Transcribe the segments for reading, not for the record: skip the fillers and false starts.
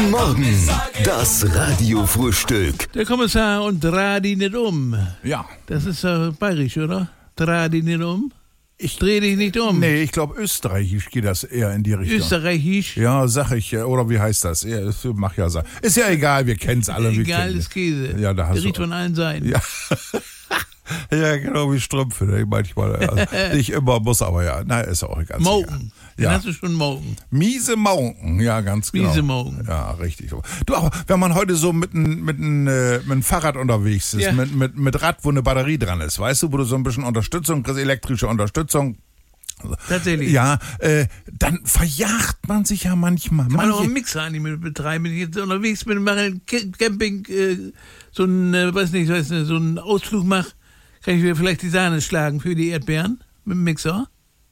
Morgen, das Radiofrühstück. Der Kommissar und dreh dich nicht um. Ja. Das ist bayerisch, oder? Dreh dich nicht um. Ich dreh dich nicht um. Nee, ich glaube, österreichisch geht das eher in die Richtung. Österreichisch? Ja, sag ich. Oder wie heißt das? Ja, mach ja sagen. Ist ja egal, wir kennen's alle. Egal ist Käse. Ja, da hast Der du. riecht von allen Seiten. Ja. Ja, genau wie Strümpfe. Ne? Manchmal. Also, nicht immer muss, aber ja. Na, ist auch ganz Mauken. Den Ja. hast du schon Mauken. Miese Mauken, ja, ganz genau. Miese Mauken. Ja, richtig. Du, aber wenn man heute so mit einem Fahrrad unterwegs ist, Ja. mit Rad, wo eine Batterie dran ist, weißt du, wo du so ein bisschen Unterstützung kriegst, elektrische Unterstützung. Tatsächlich. Ja, dann verjagt man sich ja manchmal. Kann man auch einen Mixer an die mit betreiben. Wenn ich jetzt unterwegs bin und mache ein Camping, so einen Ausflug mache, kann ich mir vielleicht die Sahne schlagen für die Erdbeeren mit dem Mixer.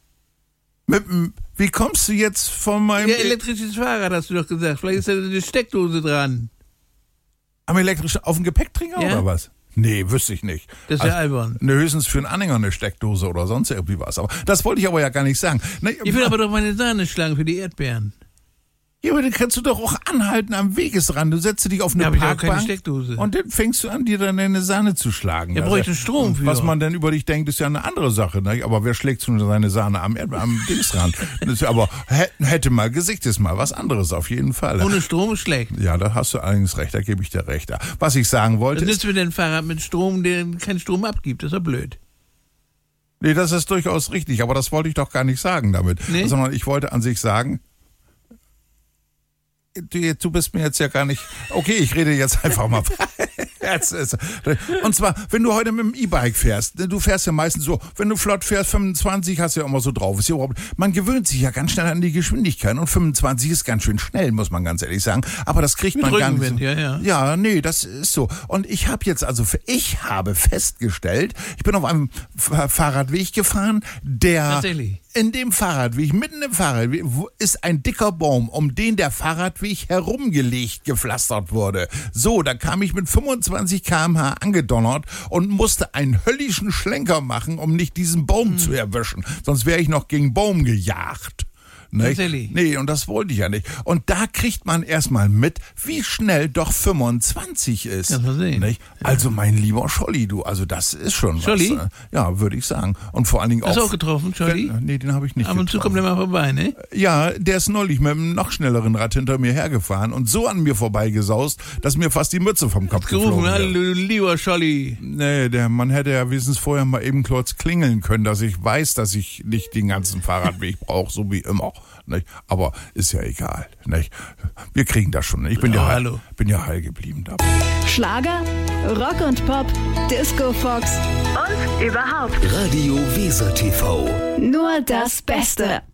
Wie kommst du jetzt von meinem... Ja, elektrisches Fahrrad hast du doch gesagt. Vielleicht ist da eine Steckdose dran. Am elektrischen, auf dem Gepäckträger Ja. oder was? Nee, wüsste ich nicht. Das ist ja albern. Ne, höchstens für einen Anhänger eine Steckdose oder sonst irgendwie was. Aber das wollte ich aber ja gar nicht sagen. Ne, Ich will aber doch meine Sahne schlagen für die Erdbeeren. ja, aber dann kannst du doch auch anhalten am Wegesrand. Du setzt dich auf eine Ja, aber ich habe keine Parkbank Steckdose. und dann fängst du an, dir dann eine Sahne zu schlagen. Ja, bräuchte Strom für. Was man denn über dich denkt, ist ja eine andere Sache. Ne? Aber wer schlägt schon seine Sahne am Dingsrand? Das ist ja aber hätte mal Gesicht, ist mal was anderes auf jeden Fall. Ohne Strom ist schlecht. Ja, da hast du allerdings recht, da gebe ich dir recht. Was ich sagen wollte Was ist, nützt mir denn ein Fahrrad mit Strom, der keinen Strom abgibt? Das ist ja blöd. nee, das ist durchaus richtig, aber das wollte ich doch gar nicht sagen damit. Nee? Sondern ich wollte an sich sagen, du bist mir jetzt ja gar nicht... Okay, ich rede jetzt einfach mal. Und zwar, wenn du heute mit dem E-Bike fährst, du fährst ja meistens so, wenn du flott fährst, 25 hast du ja immer so drauf. Ist ja überhaupt, man gewöhnt sich ja ganz schnell an die Geschwindigkeit und 25 ist ganz schön schnell, muss man ganz ehrlich sagen. Aber das kriegt Mit man gar nicht so. Rückenwind, ja. Ja, nee, das ist so. Und ich habe festgestellt, ich bin auf einem Fahrradweg gefahren, der... Tatsächlich. In dem Fahrradweg, mitten im Fahrradweg, ist ein dicker Baum, um den der Fahrradweg herumgelegt, gepflastert wurde. So, da kam ich mit 25 km/h angedonnert und musste einen höllischen Schlenker machen, um nicht diesen Baum zu erwischen. Sonst wäre ich noch gegen Baum gejagt. Tatsächlich. Nee, und das wollte ich ja nicht. Und da kriegt man erstmal mit, wie schnell doch 25 ist. Kannst du sehen. Nicht? Also mein lieber Scholli, du, also das ist schon Scholli? was. Ja, würde ich sagen. Und vor allen Dingen Hast du auch... auch getroffen, Scholli? Nee, den habe ich nicht Ab und zu kommt getroffen. der mal vorbei, ne? Ja, der ist neulich mit einem noch schnelleren Rad hinter mir hergefahren und so an mir vorbeigesaust, dass mir fast die Mütze vom Kopf Gerufen, geflogen hallo, wäre. lieber Scholli. Nee, der Mann hätte ja wenigstens vorher mal eben kurz klingeln können, dass ich weiß, dass ich nicht den ganzen Fahrradweg brauche, so wie immer. Nicht? Aber ist ja egal. Nicht? Wir kriegen das schon. Ich bin Ja, ja hallo. heil geblieben da. Schlager, Rock und Pop, Disco Fox und überhaupt Radio Weser TV. nur das Beste.